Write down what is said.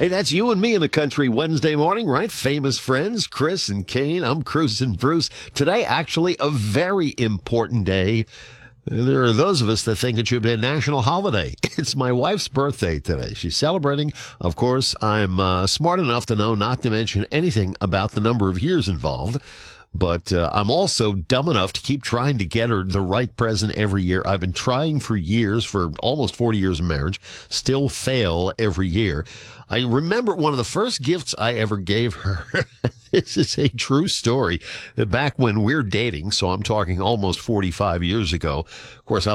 Hey, that's you and me in the country Wednesday morning, right? Famous friends, Chris and Kane. I'm Cruz and Bruce. Today, actually, a very important day. There are those of us that think it should be a national holiday. It's my wife's birthday today. She's celebrating. Of course, I'm smart enough to know not to mention anything about the number of years involved. But I'm also dumb enough to keep trying to get her the right present every year. I've been trying for years, for almost 40 years of marriage, still fail every year. I remember one of the first gifts I ever gave her. This is a true story. Back when we're dating, so I'm talking almost 45 years ago. Of course,